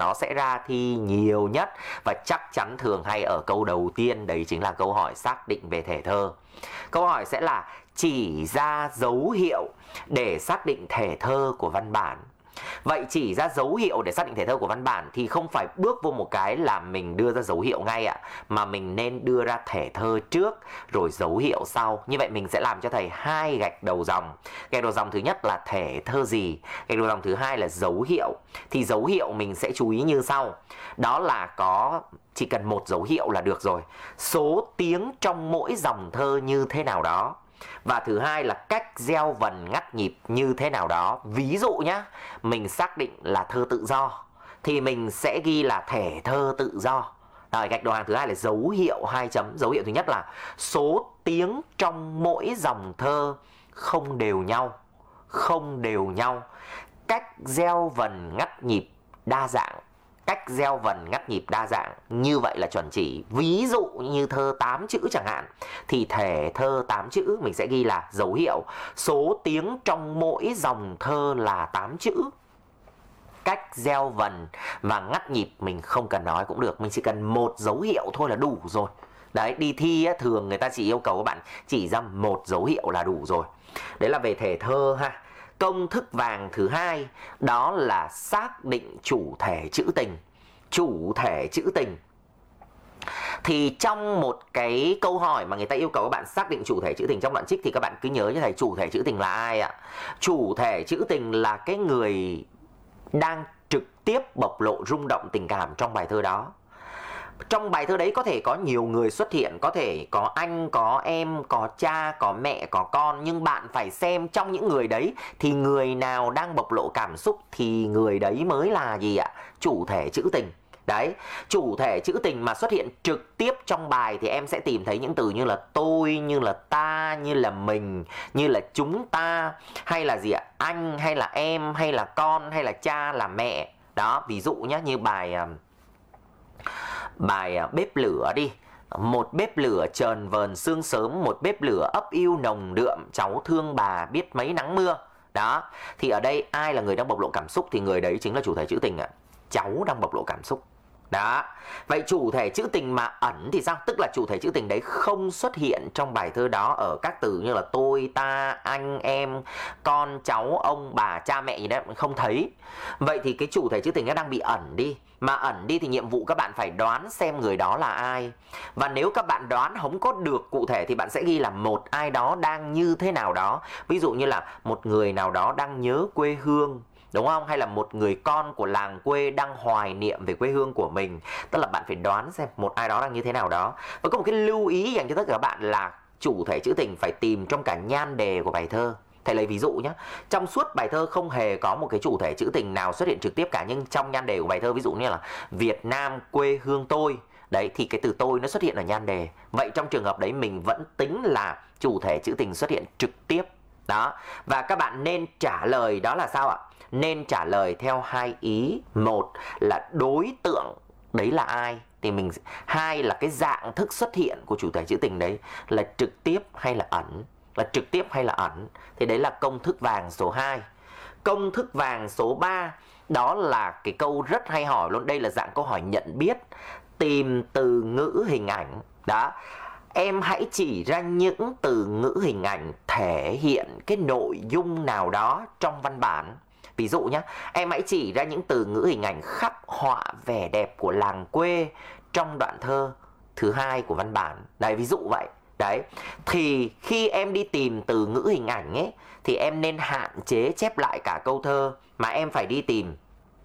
nó sẽ ra thi nhiều nhất và chắc chắn thường hay ở câu đầu tiên, đấy chính là câu hỏi xác định về thể thơ. Câu hỏi sẽ là chỉ ra dấu hiệu để xác định thể thơ của văn bản. Vậy chỉ ra dấu hiệu để xác định thể thơ của văn bản thì không phải bước vô một cái là mình đưa ra dấu hiệu ngay ạ, mà mình nên đưa ra thể thơ trước rồi dấu hiệu sau. Như vậy mình sẽ làm cho thầy 2 gạch đầu dòng. Gạch đầu dòng thứ nhất là thể thơ gì, gạch đầu dòng thứ hai là dấu hiệu. Thì dấu hiệu mình sẽ chú ý như sau. Đó là chỉ cần một dấu hiệu là được rồi. Số tiếng trong mỗi dòng thơ như thế nào đó. Và thứ hai là cách gieo vần ngắt nhịp như thế nào đó. Ví dụ nhá, mình xác định là thơ tự do thì mình sẽ ghi là thể thơ tự do. Rồi, gạch đầu hàng thứ hai là dấu hiệu 2 chấm. Dấu hiệu thứ nhất là số tiếng trong mỗi dòng thơ không đều nhau. Không đều nhau. Cách gieo vần ngắt nhịp đa dạng. Cách gieo vần ngắt nhịp đa dạng, như vậy là chuẩn chỉ. Ví dụ như thơ 8 chữ chẳng hạn, thì thể thơ 8 chữ mình sẽ ghi là dấu hiệu số tiếng trong mỗi dòng thơ là 8 chữ. Cách gieo vần và ngắt nhịp mình không cần nói cũng được, mình chỉ cần một dấu hiệu thôi là đủ rồi. Đấy, đi thi thường người ta chỉ yêu cầu các bạn chỉ ra một dấu hiệu là đủ rồi. Đấy là về thể thơ ha. Công thức vàng thứ hai đó là xác định chủ thể trữ tình. Chủ thể trữ tình. Thì trong một cái câu hỏi mà người ta yêu cầu các bạn xác định chủ thể trữ tình trong đoạn trích thì các bạn cứ nhớ cho thầy chủ thể trữ tình là ai ạ? Chủ thể trữ tình là cái người đang trực tiếp bộc lộ rung động tình cảm trong bài thơ đó. Trong bài thơ đấy có thể có nhiều người xuất hiện, có thể có anh, có em, có cha, có mẹ, có con. Nhưng bạn phải xem trong những người đấy thì người nào đang bộc lộ cảm xúc thì người đấy mới là gì ạ? Chủ thể trữ tình. Đấy, chủ thể trữ tình mà xuất hiện trực tiếp trong bài thì em sẽ tìm thấy những từ như là tôi, như là ta, như là mình, như là chúng ta, hay là gì ạ? Anh, hay là em, hay là con, hay là cha, là mẹ. Đó, ví dụ nhé, như bài bếp lửa đi. Một bếp lửa chờn vờn sương sớm, một bếp lửa ấp yêu nồng đượm, cháu thương bà biết mấy nắng mưa. Đó, thì ở đây ai là người đang bộc lộ cảm xúc thì người đấy chính là chủ thể trữ tình ạ. Cháu đang bộc lộ cảm xúc. Đó, vậy chủ thể trữ tình mà ẩn thì sao? Tức là chủ thể trữ tình đấy không xuất hiện trong bài thơ đó ở các từ như là tôi, ta, anh, em, con, cháu, ông, bà, cha, mẹ gì đấy, không thấy. Vậy thì cái chủ thể trữ tình nó đang bị ẩn đi. Mà ẩn đi thì nhiệm vụ các bạn phải đoán xem người đó là ai. Và nếu các bạn đoán không có được cụ thể thì bạn sẽ ghi là một ai đó đang như thế nào đó. Ví dụ như là một người nào đó đang nhớ quê hương, đúng không? Hay là một người con của làng quê đang hoài niệm về quê hương của mình. Tức là bạn phải đoán xem một ai đó đang như thế nào đó. Và có một cái lưu ý dành cho tất cả các bạn là chủ thể trữ tình phải tìm trong cả nhan đề của bài thơ. Thầy lấy ví dụ nhé. Trong suốt bài thơ không hề có một cái chủ thể trữ tình nào xuất hiện trực tiếp cả. Nhưng trong nhan đề của bài thơ, ví dụ như là Việt Nam quê hương tôi, đấy, thì cái từ tôi nó xuất hiện ở nhan đề. Vậy trong trường hợp đấy mình vẫn tính là chủ thể trữ tình xuất hiện trực tiếp. Đó. Và các bạn nên trả lời đó là sao ạ? Nên trả lời theo 2 ý. Một là đối tượng đấy là ai, thì mình hai là cái dạng thức xuất hiện của chủ thể trữ tình đấy là trực tiếp hay là ẩn. Là trực tiếp hay là ẩn. Thì đấy là công thức vàng số 2. Công thức vàng số 3 đó là cái câu rất hay hỏi luôn. Đây là dạng câu hỏi nhận biết. Tìm từ ngữ hình ảnh. Đó. Em hãy chỉ ra những từ ngữ hình ảnh thể hiện cái nội dung nào đó trong văn bản. Ví dụ nhé, em hãy chỉ ra những từ ngữ hình ảnh khắc họa vẻ đẹp của làng quê trong đoạn thơ thứ 2 của văn bản. Đấy, ví dụ vậy. Đấy, thì khi em đi tìm từ ngữ hình ảnh ấy thì em nên hạn chế chép lại cả câu thơ mà em phải đi tìm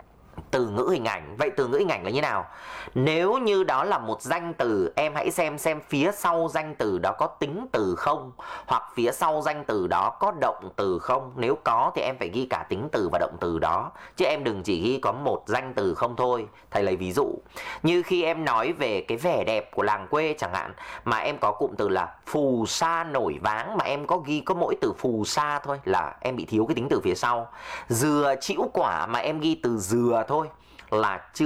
từ ngữ hình ảnh. Vậy từ ngữ hình ảnh là như nào? Nếu như đó là một danh từ, em hãy xem phía sau danh từ đó có tính từ không, hoặc phía sau danh từ đó có động từ không. Nếu có thì em phải ghi cả tính từ và động từ đó, chứ em đừng chỉ ghi có một danh từ không thôi. Thầy lấy ví dụ như khi em nói về cái vẻ đẹp của làng quê chẳng hạn, mà em có cụm từ là phù sa nổi váng, mà em có ghi có mỗi từ phù sa thôi là em bị thiếu cái tính từ phía sau. Dừa chĩu quả mà em ghi từ dừa thôi là chưa